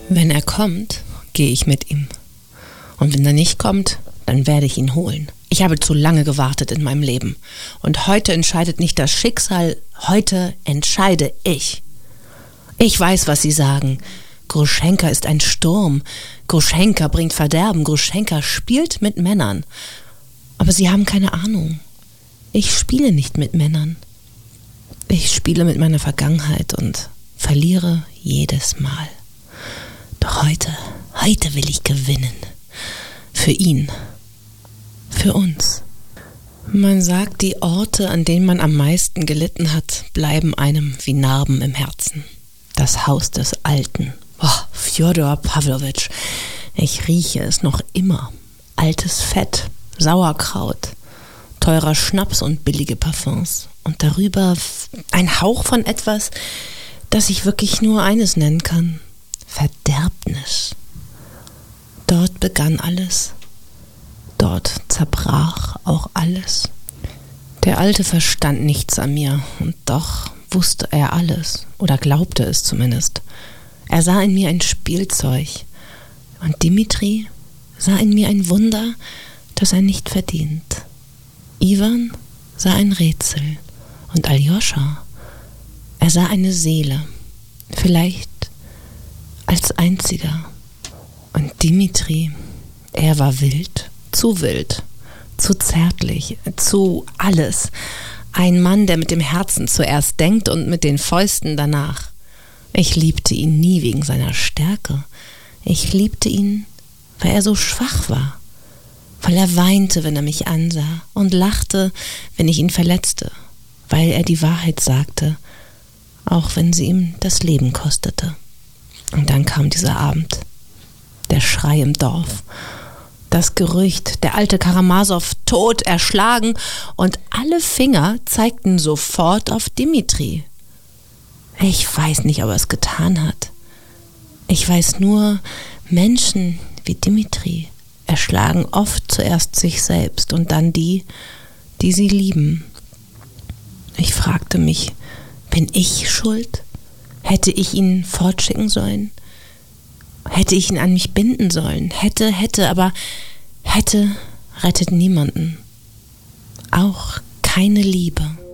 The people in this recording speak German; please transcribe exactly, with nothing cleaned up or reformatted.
Wenn er kommt, gehe ich mit ihm. Und wenn er nicht kommt, dann werde ich ihn holen. Ich habe zu lange gewartet in meinem Leben. Und heute entscheidet nicht das Schicksal, heute entscheide ich. Ich weiß, was sie sagen. Gruschenka ist ein Sturm. Gruschenka bringt Verderben. Gruschenka spielt mit Männern. Aber sie haben keine Ahnung. Ich spiele nicht mit Männern. Ich spiele mit meiner Vergangenheit und verliere jedes Mal. Doch heute, heute will ich gewinnen. Für ihn. Für uns. Man sagt, die Orte, an denen man am meisten gelitten hat, bleiben einem wie Narben im Herzen. Das Haus des Alten. Oh, Fjodor Pawlowitsch. Ich rieche es noch immer. Altes Fett, Sauerkraut, teurer Schnaps und billige Parfums. Und darüber ein Hauch von etwas, das ich wirklich nur eines nennen kann. Verderbnis. Dort begann alles. Dort zerbrach auch alles. Der Alte verstand nichts an mir, und doch wusste er alles, oder glaubte es zumindest. Er sah in mir ein Spielzeug, und Dimitri sah in mir ein Wunder, das er nicht verdient. Iwan sah ein Rätsel, und Aljoscha, er sah eine Seele, vielleicht als einziger. Und Dimitri, er war wild, zu wild, zu zärtlich, zu alles. Ein Mann, der mit dem Herzen zuerst denkt und mit den Fäusten danach. Ich liebte ihn nie wegen seiner Stärke. Ich liebte ihn, weil er so schwach war. Weil er weinte, wenn er mich ansah, und lachte, wenn ich ihn verletzte. Weil er die Wahrheit sagte, auch wenn sie ihm das Leben kostete. Und dann kam dieser Abend. Der Schrei im Dorf. Das Gerücht, der alte Karamasow tot, erschlagen, und alle Finger zeigten sofort auf Dimitri. Ich weiß nicht, ob er es getan hat. Ich weiß nur, Menschen wie Dimitri erschlagen oft zuerst sich selbst und dann die, die sie lieben. Ich fragte mich, bin ich schuld? Hätte ich ihn fortschicken sollen? Hätte ich ihn an mich binden sollen? Hätte, hätte, aber hätte rettet niemanden. Auch keine Liebe.